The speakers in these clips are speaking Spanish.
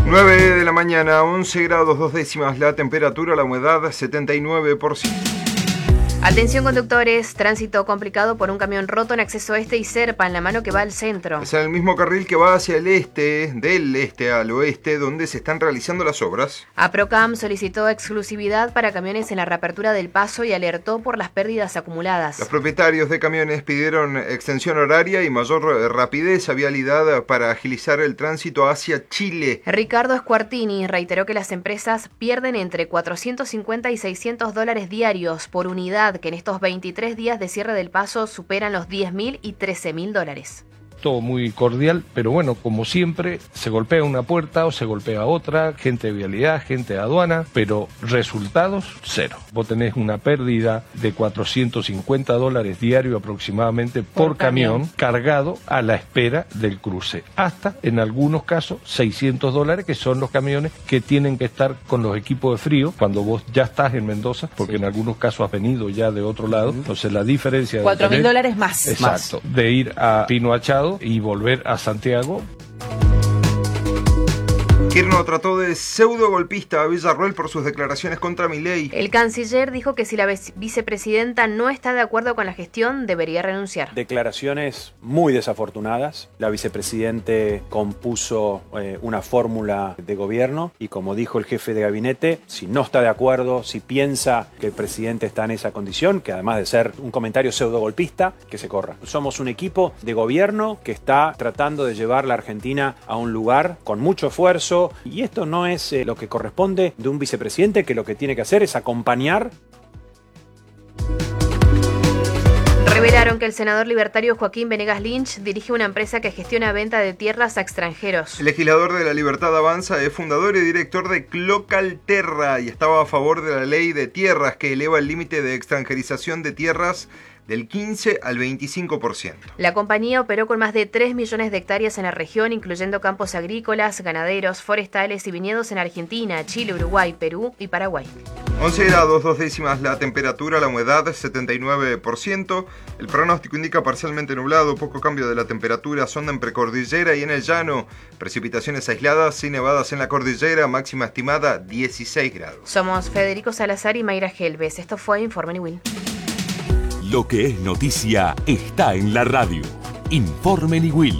9 de la mañana, 11 grados 2 décimas la temperatura, la humedad 79%. Atención conductores, tránsito complicado por un camión roto en acceso este y Serpa, en la mano que va al centro. Es en el mismo carril que va hacia el este, del este al oeste, donde se están realizando las obras. APROCAM solicitó exclusividad para camiones en la reapertura del paso y alertó por las pérdidas acumuladas. Los propietarios de camiones pidieron extensión horaria y mayor rapidez a vialidad para agilizar el tránsito hacia Chile. Ricardo Squartini reiteró que las empresas pierden entre $450 y $600 diarios por unidad, que en estos 23 días de cierre del paso superan los $10.000 y $13.000. Todo muy cordial, pero bueno, como siempre, se golpea una puerta o se golpea otra, gente de vialidad, gente de aduana, pero resultados, cero. Vos tenés una pérdida de $450 diario aproximadamente por camión cargado a la espera del cruce, hasta en algunos casos $600, que son los camiones que tienen que estar con los equipos de frío cuando vos ya estás en Mendoza, porque en algunos casos has venido ya de otro lado, entonces la diferencia de $4.000 más. Exacto, de ir a Pino Achado y volver a Santiago. Kirchner trató de pseudo golpista a Villarroel por sus declaraciones contra Milei. El canciller dijo que si la vicepresidenta no está de acuerdo con la gestión, debería renunciar. Declaraciones muy desafortunadas. La vicepresidente compuso una fórmula de gobierno y, como dijo el jefe de gabinete, si no está de acuerdo, si piensa que el presidente está en esa condición, que además de ser un comentario pseudo golpista, que se corra. Somos un equipo de gobierno que está tratando de llevar la Argentina a un lugar con mucho esfuerzo. Y esto no es lo que corresponde de un vicepresidente, que lo que tiene que hacer es acompañar. Revelaron que el senador libertario Joaquín Venegas Lynch dirige una empresa que gestiona venta de tierras a extranjeros. El legislador de La Libertad Avanza es fundador y director de Clocalterra y estaba a favor de la ley de tierras que eleva el límite de extranjerización de tierras del 15 al 25%. La compañía operó con más de 3 millones de hectáreas en la región, incluyendo campos agrícolas, ganaderos, forestales y viñedos en Argentina, Chile, Uruguay, Perú y Paraguay. 11 grados 2 décimas la temperatura, la humedad 79%. El pronóstico indica parcialmente nublado, poco cambio de la temperatura, zona en precordillera y en el llano. Precipitaciones aisladas y nevadas en la cordillera, máxima estimada 16 grados. Somos Federico Salazar y Mayra Gelbes. Esto fue Informe Niwil. Lo que es noticia está en la radio. Informe Niwil.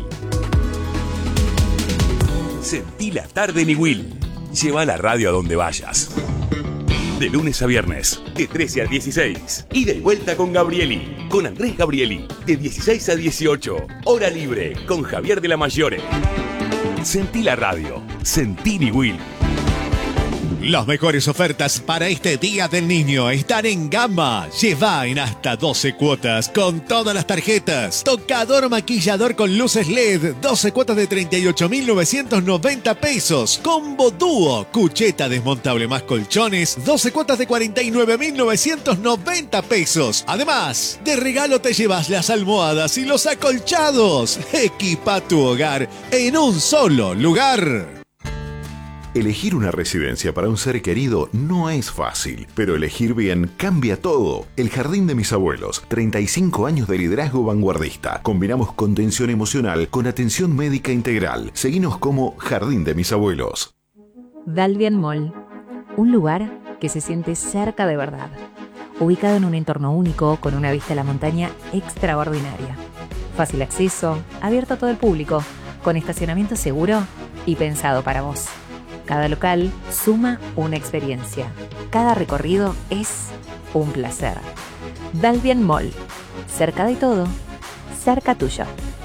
Sentí la tarde Niwil. Lleva la radio a donde vayas. De lunes a viernes, de 13 a 16. Ida y vuelta con Gabrieli. Con Andrés Gabrieli. De 16 a 18. Hora libre con Javier de la Mayore. Sentí la radio. Sentí Niwil. Las mejores ofertas para este Día del Niño están en Gama. Lleva en hasta 12 cuotas con todas las tarjetas. Tocador maquillador con luces LED, 12 cuotas de 38.990 pesos. Combo Dúo, cucheta desmontable más colchones, 12 cuotas de 49.990 pesos. Además, de regalo te llevas las almohadas y los acolchados. Equipa tu hogar en un solo lugar. Elegir una residencia para un ser querido no es fácil, pero elegir bien cambia todo. El Jardín de mis abuelos, 35 años de liderazgo vanguardista. Combinamos contención emocional con atención médica integral. Seguinos como Jardín de mis abuelos. Dalvian Mall, un lugar que se siente cerca de verdad. Ubicado en un entorno único con una vista a la montaña extraordinaria. Fácil acceso, abierto a todo el público, con estacionamiento seguro y pensado para vos. Cada local suma una experiencia. Cada recorrido es un placer. Dalvian Mall. Cerca de todo, cerca tuyo.